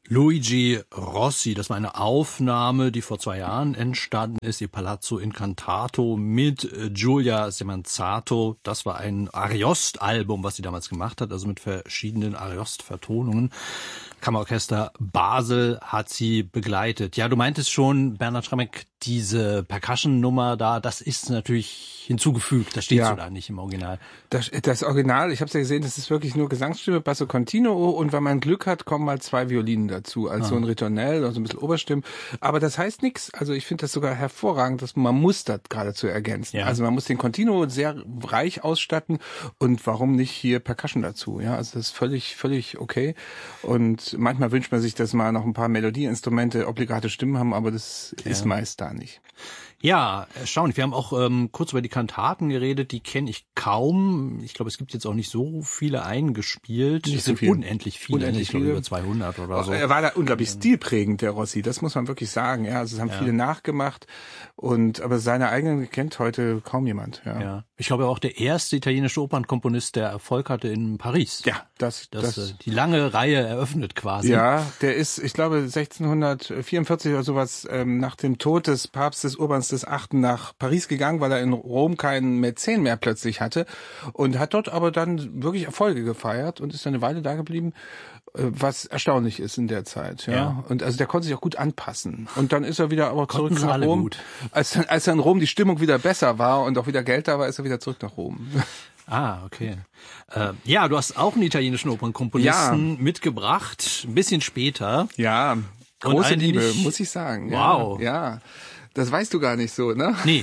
Luigi Rossi, das war eine Aufnahme, die vor 2 Jahren entstanden ist, Il Palazzo Incantato mit Giulia Semanzato. Das war ein Ariost-Album, was sie damals gemacht hat, also mit verschiedenen Ariost-Vertonungen. Kammerorchester Basel hat sie begleitet. Ja, du meintest schon, Bernhard Schrammeck, diese Percussion-Nummer da, das ist natürlich hinzugefügt. Das steht so da nicht im Original. Das Original, ich habe es ja gesehen, das ist wirklich nur Gesangsstimme, Basso Continuo und wenn man Glück hat, kommen mal 2 Violinen dazu, als so ein Ritornell oder so ein bisschen Oberstimmen. Aber das heißt nichts. Also ich finde das sogar hervorragend, dass man muss das geradezu ergänzen. Ja. Also man muss den Continuo sehr reich ausstatten und warum nicht hier Percussion dazu? Ja, also das ist völlig okay. Und manchmal wünscht man sich, dass mal noch ein paar Melodieinstrumente obligate Stimmen haben, aber das ist meist da nicht. Ja, erstaunlich. Wir haben auch kurz über die Kantaten geredet, die kenne ich kaum. Ich glaube, es gibt jetzt auch nicht so viele eingespielt. Nicht es sind so unendlich viele, ich glaube über 200 oder so. Er war da unglaublich stilprägend, der Rossi, das muss man wirklich sagen. Ja, also es haben viele nachgemacht, aber seine eigenen kennt heute kaum jemand. Ja. Ich glaube auch der erste italienische Opernkomponist, der Erfolg hatte in Paris. Ja, das die lange Reihe eröffnet quasi. Ja, der ist, ich glaube, 1644 oder sowas nach dem Tod des Papstes Urbans VIII. Nach Paris gegangen, weil er in Rom keinen Mäzen mehr plötzlich hatte und hat dort aber dann wirklich Erfolge gefeiert und ist dann eine Weile da geblieben, was erstaunlich ist in der Zeit. Ja. Und also der konnte sich auch gut anpassen. Und dann ist er wieder aber zurück nach Rom. Gut. Als dann in Rom die Stimmung wieder besser war und auch wieder Geld da war, ist er wieder zurück nach Rom. Ah, okay. Du hast auch einen italienischen Opernkomponisten mitgebracht, ein bisschen später. Ja, große Liebe, muss ich sagen. Wow. Ja. Das weißt du gar nicht so, ne? Nee.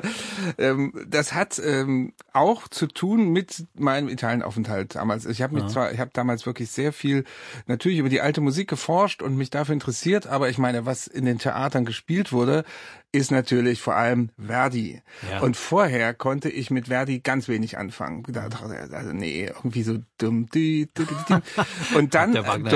Das hat auch zu tun mit meinem Italienaufenthalt damals. Ich habe damals wirklich sehr viel natürlich über die alte Musik geforscht und mich dafür interessiert, aber ich meine, was in den Theatern gespielt wurde, ist natürlich vor allem Verdi. Ja. Und vorher konnte ich mit Verdi ganz wenig anfangen. Also nee, irgendwie so dumm. Und dann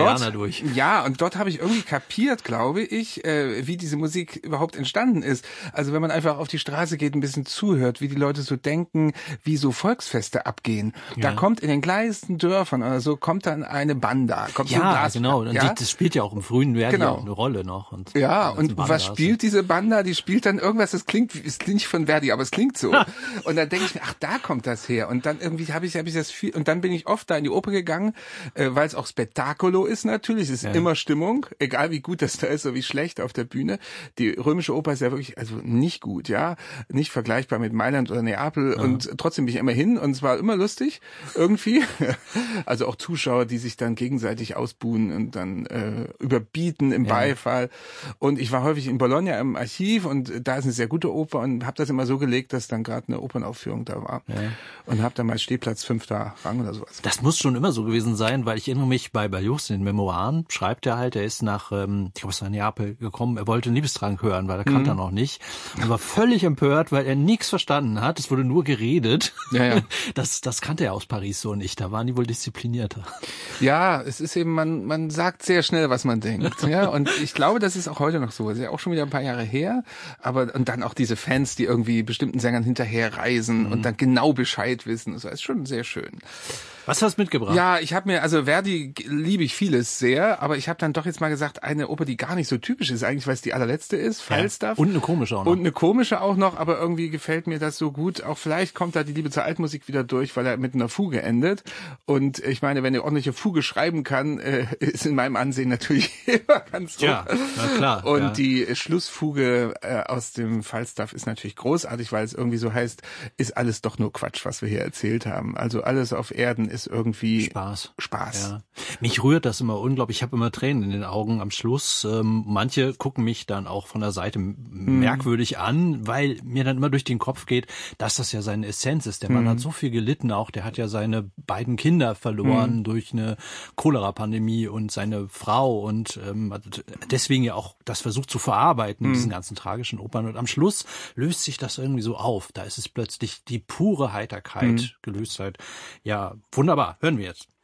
dort habe ich irgendwie kapiert, glaube ich, wie diese Musik überhaupt entstanden ist. Also wenn man einfach auf die Straße geht, ein bisschen zuhört, wie die Leute so denken, wie so Volksfeste abgehen. Ja. Da kommt in den kleinsten Dörfern oder so, kommt dann eine Banda. Kommt so ein genau. Und das spielt ja auch im frühen Verdi auch eine Rolle noch. Und was spielt diese Banda? Die spielt dann irgendwas, es klingt nicht von Verdi, aber es klingt so. Und dann denke ich mir, ach, da kommt das her. Und dann irgendwie habe ich das viel, und dann bin ich oft da in die Oper gegangen, weil es auch Spettacolo ist natürlich, es ist immer Stimmung, egal wie gut das da ist oder wie schlecht auf der Bühne. Die römische Oper ist ja wirklich, also nicht gut, nicht vergleichbar mit Mailand oder Neapel und trotzdem bin ich immer hin und es war immer lustig, irgendwie. Also auch Zuschauer, die sich dann gegenseitig ausbuhen und dann überbieten im Beifall. Und ich war häufig in Bologna im Archiv und da ist eine sehr gute Oper und habe das immer so gelegt, dass dann gerade eine Opernaufführung da war. Ja. Und habe dann mal Stehplatz 5. Rang oder sowas. Das muss schon immer so gewesen sein, weil ich erinnere mich bei Berlioz in den Memoiren, schreibt er halt, er ist nach, ich glaube, es war Neapel gekommen, er wollte einen Liebestrank hören, weil er kannte er noch nicht. Und war völlig empört, weil er nichts verstanden hat, es wurde nur geredet. Ja. Das kannte er aus Paris so nicht, da waren die wohl disziplinierter. Ja, es ist eben, man sagt sehr schnell, was man denkt. Ja, und ich glaube, das ist auch heute noch so. Das ist ja auch schon wieder ein paar Jahre her. Und dann auch diese Fans, die irgendwie bestimmten Sängern hinterher reisen und dann genau Bescheid wissen. Das ist schon sehr schön. Was hast du mitgebracht? Ja, ich habe mir, also Verdi liebe ich vieles sehr, aber ich habe dann doch jetzt mal gesagt, eine Oper, die gar nicht so typisch ist, eigentlich, weil es die allerletzte ist, Falstaff. Und eine komische auch noch. Aber irgendwie gefällt mir das so gut. Auch vielleicht kommt da die Liebe zur Altmusik wieder durch, weil er mit einer Fuge endet. Und ich meine, wenn er ordentliche Fuge schreiben kann, ist in meinem Ansehen natürlich immer ganz hoch. Ja, na klar. Und die Schlussfuge aus dem Falstaff ist natürlich großartig, weil es irgendwie so heißt, ist alles doch nur Quatsch, was wir hier erzählt haben. Also alles auf Erden ist irgendwie Spaß. Ja. Mich rührt das immer unglaublich. Ich habe immer Tränen in den Augen am Schluss. Manche gucken mich dann auch von der Seite merkwürdig an, weil mir dann immer durch den Kopf geht, dass das ja seine Essenz ist. Der Mann hat so viel gelitten auch. Der hat ja seine beiden Kinder verloren durch eine Cholera-Pandemie und seine Frau und deswegen ja auch das versucht zu verarbeiten in diesen ganzen tragischen Opern. Und am Schluss löst sich das irgendwie so auf. Da ist es plötzlich die pure Heiterkeit, Gelöstheit. Ja, wunderbar. Hören wir jetzt.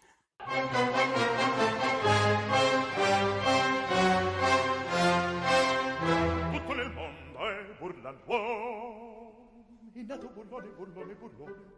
Tutto nel mondo è burlantuomo, innato burlone, burlone, burlone.